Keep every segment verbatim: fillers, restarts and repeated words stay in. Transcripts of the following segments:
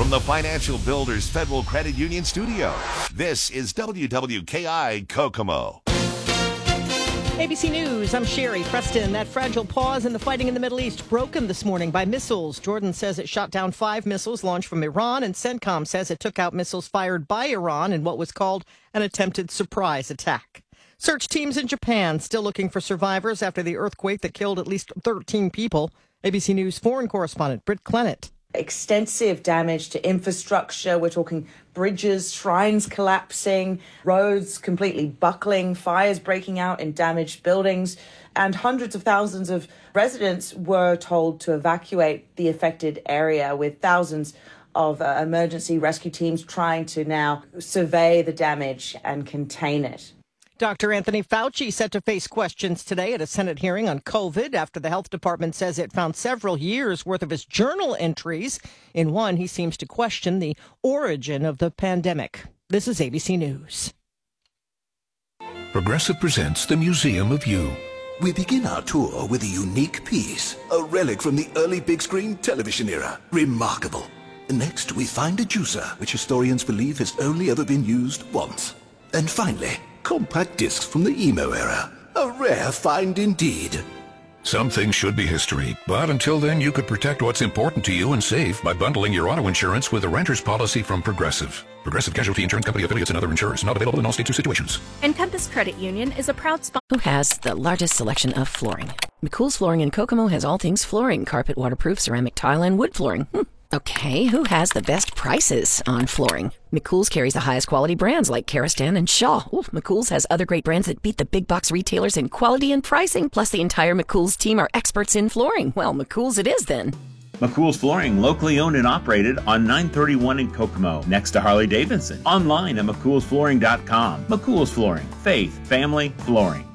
from the Financial Builders Federal Credit Union studio, this is W W K I Kokomo. A B C News, I'm Sherry Preston. That fragile pause in the fighting in the Middle East broken this morning by missiles. Jordan says it shot down five missiles launched from Iran, and CENTCOM says it took out missiles fired by Iran in what was called an attempted surprise attack. Search teams in Japan still looking for survivors after the earthquake that killed at least thirteen people. A B C News foreign correspondent Britt Clennett. Extensive damage to infrastructure. We're talking bridges, shrines collapsing, roads completely buckling, fires breaking out in damaged buildings, and hundreds of thousands of residents were told to evacuate the affected area, with thousands of uh, emergency rescue teams trying to now survey the damage and contain it. Doctor Anthony Fauci set to face questions today at a Senate hearing on COVID after the health department says it found several years' worth of his journal entries. In one, he seems to question the origin of the pandemic. This is A B C News. Progressive presents the Museum of You. We begin our tour with a unique piece, a relic from the early big screen television era. Remarkable. Next, we find a juicer, which historians believe has only ever been used once. And finally, compact discs from the emo era. A rare find indeed. Some things should be history, but until then you could protect what's important to you and save by bundling your auto insurance with a renter's policy from Progressive. Progressive Casualty Insurance Company affiliates and other insurers. Not available in all states or situations. Encompass Credit Union is a proud sponsor. Who has the largest selection of flooring? McCool's Flooring in Kokomo has all things flooring, carpet, waterproof, ceramic tile, and wood flooring. Hm. Okay, who has the best prices on flooring? McCool's carries the highest quality brands like Karastan and Shaw. Ooh, McCool's has other great brands that beat the big box retailers in quality and pricing. Plus, the entire McCool's team are experts in flooring. Well, McCool's it is then. McCool's Flooring, locally owned and operated on nine thirty-one in Kokomo, next to Harley Davidson. Online at mccool's flooring dot com. McCool's Flooring, faith, family, flooring.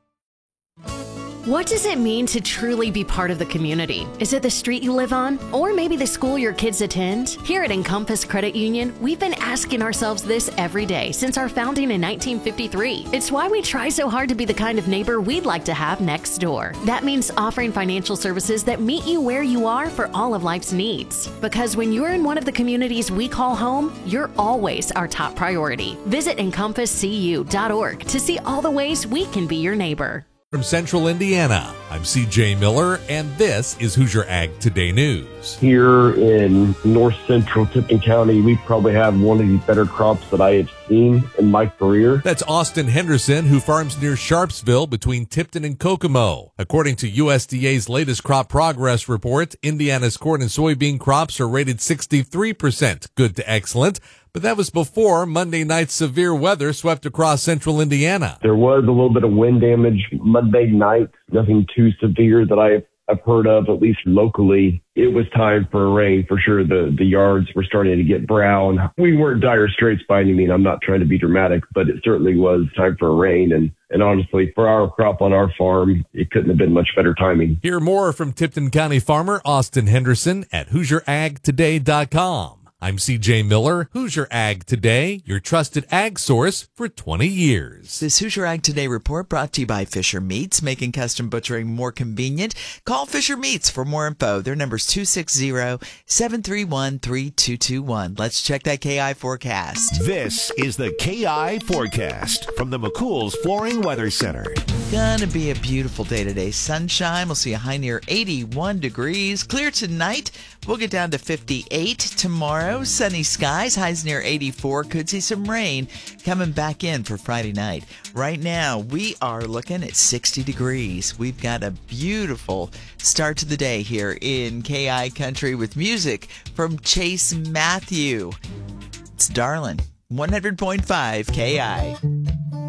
What does it mean to truly be part of the community? Is it the street you live on? Or maybe the school your kids attend? Here at Encompass Credit Union, we've been asking ourselves this every day since our founding in nineteen fifty-three. It's why we try so hard to be the kind of neighbor we'd like to have next door. That means offering financial services that meet you where you are for all of life's needs. Because when you're in one of the communities we call home, you're always our top priority. Visit encompass c u dot org to see all the ways we can be your neighbor. From Central Indiana, I'm C J Miller, and this is Hoosier Ag Today News. Here in north central Tipton County, we probably have one of the better crops that I have seen in my career. That's Austin Henderson, who farms near Sharpsville between Tipton and Kokomo. According to U S D A's latest crop progress report, Indiana's corn and soybean crops are rated sixty-three percent good to excellent. But that was before Monday night's severe weather swept across central Indiana. There was a little bit of wind damage Monday night, nothing too severe that I've, I've heard of, at least locally. It was time for a rain for sure. The, the yards were starting to get brown. We weren't dire straits by any means. I'm not trying to be dramatic, but it certainly was time for a rain. And, and honestly, for our crop on our farm, it couldn't have been much better timing. Hear more from Tipton County farmer Austin Henderson at hoosier ag today dot com. I'm C J Miller, Hoosier Ag Today, your trusted ag source for twenty years. This Hoosier Ag Today report brought to you by Fisher Meats, making custom butchering more convenient. Call Fisher Meats for more info. Their number's two six zero, seven three one, three two two one. Let's check that K I forecast. This is the K I forecast from the McCool's Flooring Weather Center. Gonna be a beautiful day today. Sunshine. We'll see a high near eighty-one degrees. Clear tonight. We'll get down to fifty-eight tomorrow. Sunny skies. Highs near eighty-four. Could see some rain coming back in for Friday night. Right now, we are looking at sixty degrees. We've got a beautiful start to the day here in K I Country with music from Chase Matthew. It's Darlin'. one hundred point five K I.